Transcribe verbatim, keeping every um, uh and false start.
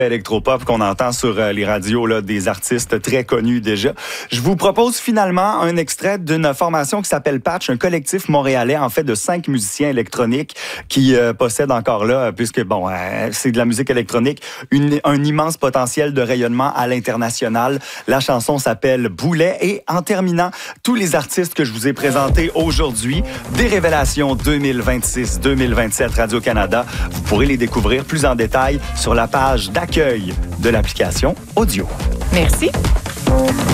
électropop qu'on entend sur euh, les radios là, des artistes très connus déjà. Je vous propose finalement un extrait d'une formation qui s'appelle Patch, un collectif montréalais en fait de cinq musiciens électroniques qui euh, possèdent encore là, puisque bon, euh, c'est de la musique électronique, une, un immense potentiel de rayonnement à l'international. La chanson s'appelle Boulet et en terminant, tous les artistes que je vous ai présentés aujourd'hui, des révélations deux mille vingt-six deux mille vingt-sept Radio-Canada, vous pourrez les découvrir plus en détail sur la page d'accueil de l'application audio. Merci.